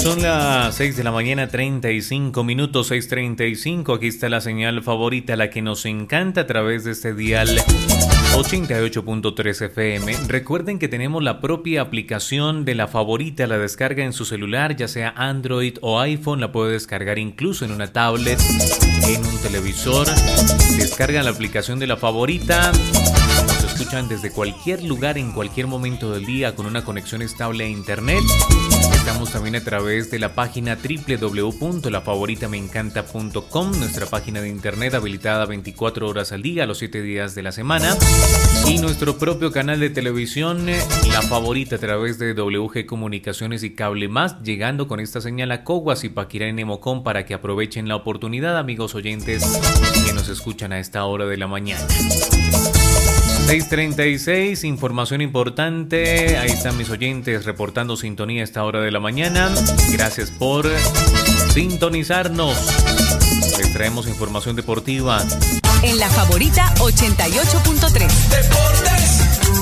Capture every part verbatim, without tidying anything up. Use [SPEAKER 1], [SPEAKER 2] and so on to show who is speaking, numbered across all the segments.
[SPEAKER 1] Son las seis de la mañana, treinta y cinco minutos, seis treinta y cinco. Aquí está la señal favorita, la que nos encanta a través de este dial ochenta y ocho punto tres F M. Recuerden que tenemos la propia aplicación de la favorita, la descarga en su celular, ya sea Android o iPhone, la puede descargar incluso en una tablet, en un televisor. Descargan la aplicación de la favorita. Nos escuchan desde cualquier lugar, en cualquier momento del día, con una conexión estable a internet. Estamos también a través de la página doble u doble u doble u punto la favorita me encanta punto com, nuestra página de internet habilitada veinticuatro horas al día, los siete días de la semana. Y nuestro propio canal de televisión, La Favorita, a través de W G Comunicaciones y Cable Más, llegando con esta señal a Coguas y Paquirá en Nemocón, para que aprovechen la oportunidad, amigos oyentes que nos escuchan a esta hora de la mañana. seis treinta y seis, información importante. Ahí están mis oyentes reportando sintonía a esta hora de la mañana. Gracias por sintonizarnos. Les traemos información deportiva
[SPEAKER 2] en La Favorita ochenta y ocho punto tres.
[SPEAKER 3] Deportes.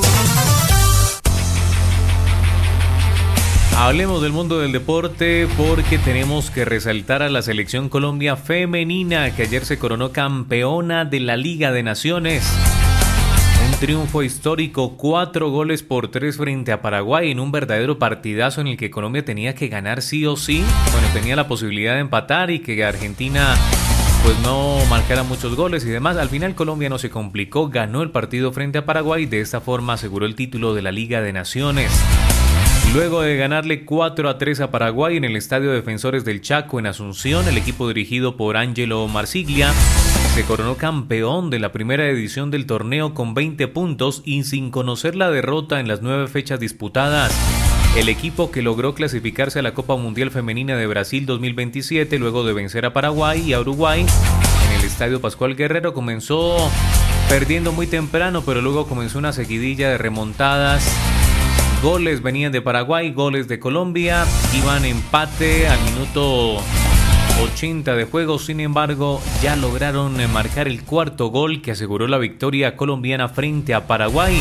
[SPEAKER 1] Hablemos del mundo del deporte, porque tenemos que resaltar a la selección Colombia femenina, que ayer se coronó campeona de la Liga de Naciones. Un triunfo histórico, cuatro goles por tres frente a Paraguay, en un verdadero partidazo en el que Colombia tenía que ganar sí o sí. Bueno, tenía la posibilidad de empatar y que Argentina pues no marcara muchos goles y demás. Al final Colombia no se complicó, ganó el partido frente a Paraguay y de esta forma aseguró el título de la Liga de Naciones. Luego de ganarle cuatro a tres a Paraguay en el Estadio Defensores del Chaco en Asunción, el equipo dirigido por Ángelo Marsiglia se coronó campeón de la primera edición del torneo con veinte puntos y sin conocer la derrota en las nueve fechas disputadas. El equipo, que logró clasificarse a la Copa Mundial Femenina de Brasil dos mil veintisiete luego de vencer a Paraguay y a Uruguay en el Estadio Pascual Guerrero, comenzó perdiendo muy temprano, pero luego comenzó una seguidilla de remontadas. Goles venían de Paraguay, goles de Colombia, iban empate al minuto ochenta de juego. Sin embargo, ya lograron marcar el cuarto gol que aseguró la victoria colombiana frente a Paraguay.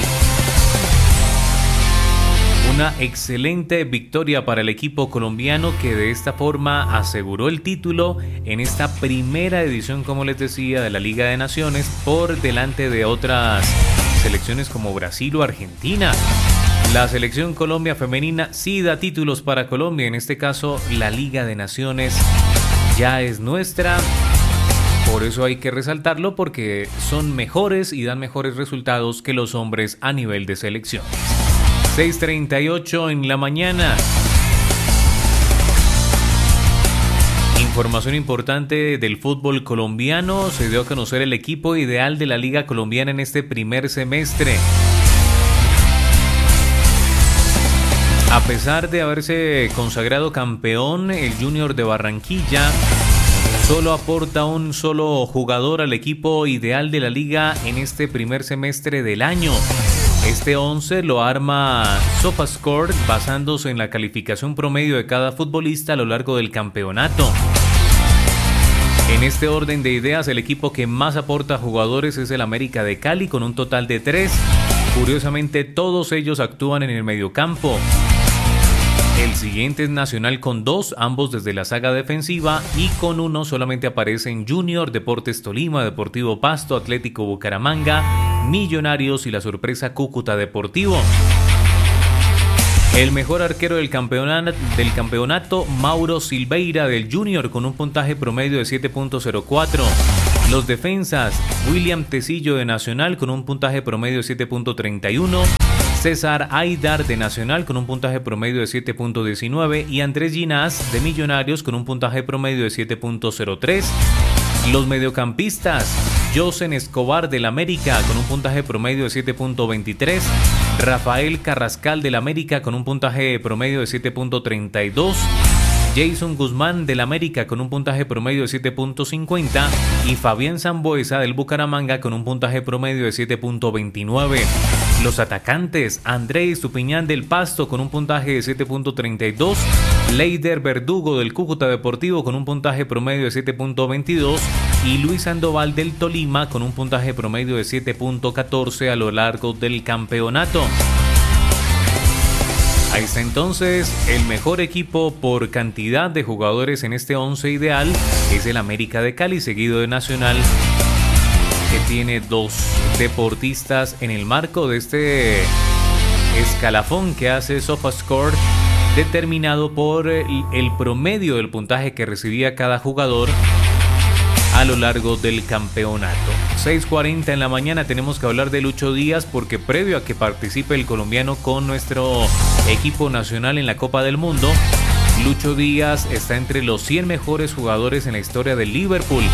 [SPEAKER 1] Una excelente victoria para el equipo colombiano, que de esta forma aseguró el título en esta primera edición, como les decía, de la Liga de Naciones, por delante de otras selecciones como Brasil o Argentina. La selección Colombia femenina sí da títulos para Colombia, en este caso la Liga de Naciones ya es nuestra. Por eso hay que resaltarlo, porque son mejores y dan mejores resultados que los hombres a nivel de selecciones. seis treinta y ocho en la mañana. Información importante del fútbol colombiano. Se dio a conocer el equipo ideal de la Liga Colombiana en este primer semestre. A pesar de haberse consagrado campeón, el Junior de Barranquilla solo aporta un solo jugador al equipo ideal de la liga en este primer semestre del año. Este once lo arma SofaScore basándose en la calificación promedio de cada futbolista a lo largo del campeonato. En este orden de ideas, el equipo que más aporta jugadores es el América de Cali, con un total de tres. Curiosamente, todos ellos actúan en el mediocampo. El siguiente es Nacional con dos, ambos desde la saga defensiva, y con uno solamente aparecen Junior, Deportes Tolima, Deportivo Pasto, Atlético Bucaramanga, Millonarios y la sorpresa Cúcuta Deportivo. El mejor arquero del campeonato, del campeonato, Mauro Silveira del Junior, con un puntaje promedio de siete punto cero cuatro. Los defensas, William Tecillo de Nacional con un puntaje promedio de siete punto treinta y uno. César Aidar de Nacional con un puntaje promedio de siete punto diecinueve y Andrés Ginás de Millonarios con un puntaje promedio de siete punto cero tres. Los mediocampistas, Josen Escobar del América con un puntaje promedio de siete punto veintitrés, Rafael Carrascal del América con un puntaje promedio de siete punto treinta y dos, Jason Guzmán del América con un puntaje promedio de siete punto cincuenta y Fabián Sambuesa del Bucaramanga con un puntaje promedio de siete punto veintinueve. Los atacantes, André Estupiñán del Pasto con un puntaje de siete punto treinta y dos, Leider Verdugo del Cúcuta Deportivo con un puntaje promedio de siete punto veintidós y Luis Sandoval del Tolima con un puntaje promedio de siete punto catorce a lo largo del campeonato. Ahí está entonces el mejor equipo por cantidad de jugadores en este once ideal es el América de Cali, seguido de Nacional, que tiene dos deportistas en el marco de este escalafón que hace SofaScore, determinado por el, el promedio del puntaje que recibía cada jugador a lo largo del campeonato. seis cuarenta en la mañana tenemos que hablar de Lucho Díaz, porque previo a que participe el colombiano con nuestro equipo nacional en la Copa del Mundo, Lucho Díaz está entre los cien mejores jugadores en la historia del Liverpool.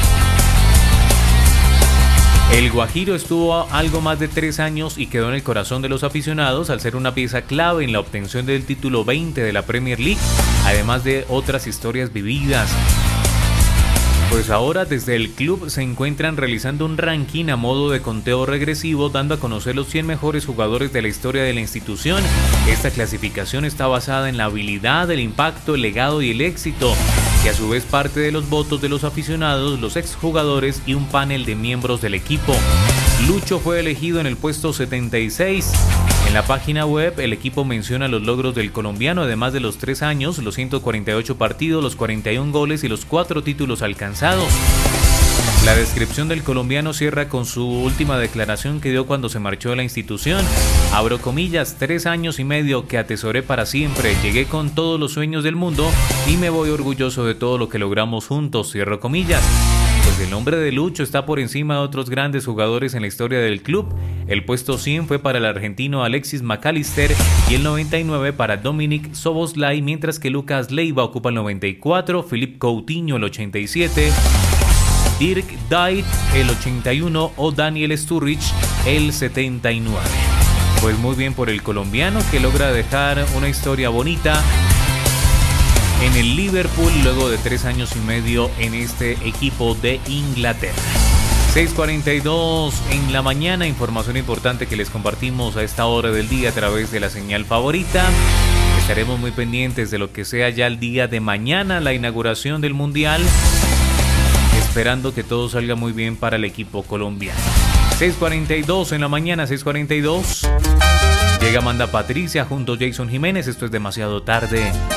[SPEAKER 1] El Guajiro estuvo algo más de tres años y quedó en el corazón de los aficionados al ser una pieza clave en la obtención del título veinte de la Premier League, además de otras historias vividas. Pues ahora desde el club se encuentran realizando un ranking a modo de conteo regresivo, dando a conocer los cien mejores jugadores de la historia de la institución. Esta clasificación está basada en la habilidad, el impacto, el legado y el éxito, que a su vez parte de los votos de los aficionados, los exjugadores y un panel de miembros del equipo. Lucho fue elegido en el puesto setenta y seis. En la página web, el equipo menciona los logros del colombiano, además de los tres años, los ciento cuarenta y ocho partidos, los cuarenta y un goles y los cuatro títulos alcanzados. La descripción del colombiano cierra con su última declaración que dio cuando se marchó de la institución. Abro comillas, tres años y medio que atesoré para siempre, llegué con todos los sueños del mundo y me voy orgulloso de todo lo que logramos juntos, cierro comillas. Pues el nombre de Lucho está por encima de otros grandes jugadores en la historia del club. El puesto cien fue para el argentino Alexis McAllister y el noventa y nueve para Dominic Szoboszlai, mientras que Lucas Leiva ocupa el noventa y cuatro, Philippe Coutinho el ochenta y siete, Dirk Kuyt el ochenta y uno o Daniel Sturridge el setenta y nueve. Pues muy bien por el colombiano, que logra dejar una historia bonita en el Liverpool luego de tres años y medio en este equipo de Inglaterra. seis cuarenta y dos en la mañana, información importante que les compartimos a esta hora del día a través de la señal favorita. Estaremos muy pendientes de lo que sea ya el día de mañana, la inauguración del Mundial, esperando que todo salga muy bien para el equipo colombiano. seis cuarenta y dos en la mañana, seis cuarenta y dos. Llega Amanda Patricia junto a Jason Jiménez. Esto es Demasiado Tarde.